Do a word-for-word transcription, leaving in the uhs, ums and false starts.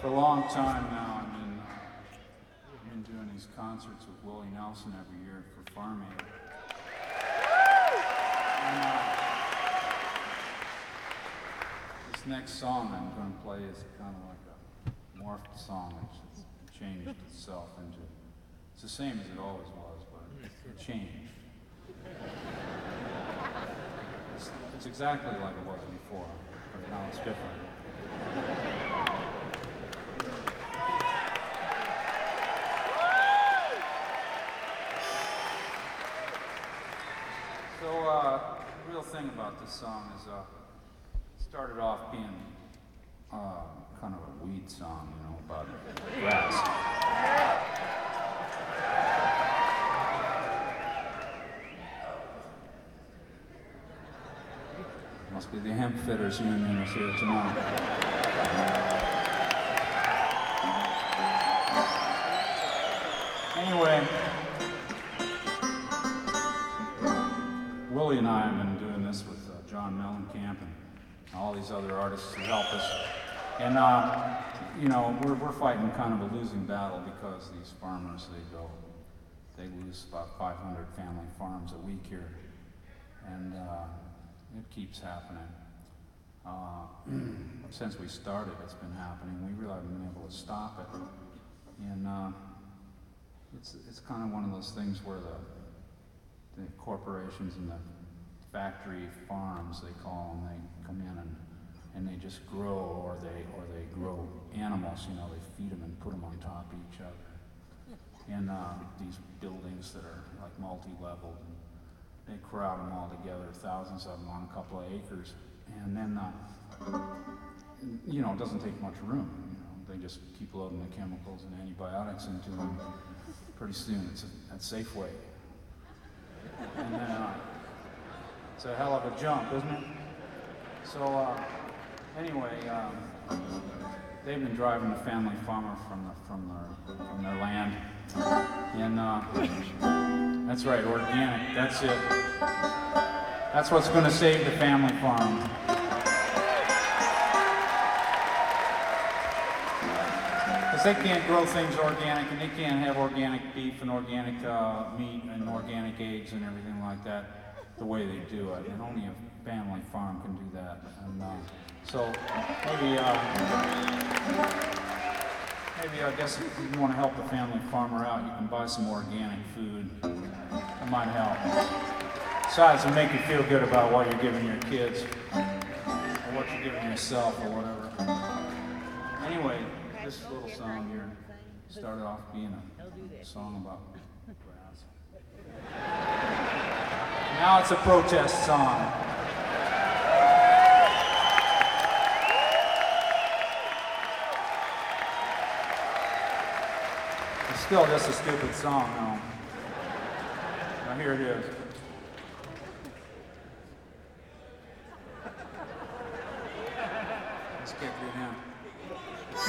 For a long time now, I've been, uh, I've been doing these concerts with Willie Nelson every year for Farm Aid. And, uh, this next song I'm going to play is kind of like a morphed song. It's, it's changed itself into, it's the same as it always was, but it, it changed. It's, it's exactly like it was before, but now it's different. So, uh, the real thing about this song is, uh, it started off being uh, kind of a weed song, you know, about grass. Must be the Hemp Fitters Union is here tonight. Anyway, Willie and I have been doing this with uh, John Mellencamp and all these other artists who help us. And, uh, you know, we're, we're fighting kind of a losing battle because these farmers, they go, they lose about five hundred family farms a week here. And uh, it keeps happening. Uh, since we started, it's been happening. We really haven't been able to stop it. And uh, it's, it's kind of one of those things where the the corporations and the factory farms, they call them, they come in and, and they just grow, or they or they grow animals, you know, they feed them and put them on top of each other. And uh, these buildings that are like multi-leveled, and they crowd them all together, thousands of them on a couple of acres. And then, uh, you know, it doesn't take much room. You know, they just keep loading the chemicals and antibiotics into them. Pretty soon it's a, a Safeway. And then, uh, it's a hell of a jump, isn't it? So, uh, anyway, um, they've been driving the family farmer from the, from their from their land, and uh, that's right, organic. That's it. That's what's going to save the family farm. Because they can't grow things organic, and they can't have organic beef and organic uh, meat and organic eggs and everything like that the way they do it. And only a family farm can do that. And uh, so maybe, uh, maybe I guess if you want to help the family farmer out, you can buy some organic food. It might help. Besides, it'll make you feel good about what you're giving your kids, or what you're giving yourself, or whatever. Anyway, this little song here started off being a song about grass. Now it's a protest song. It's still just a stupid song, though. Now here it is. Let's get to him.